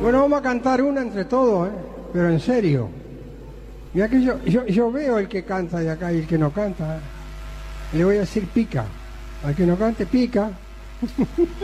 Bueno, vamos a cantar una entre todos, pero en serio. Mira que yo veo el que canta de acá y el que no canta. Le voy a decir pica. Al que no cante, pica.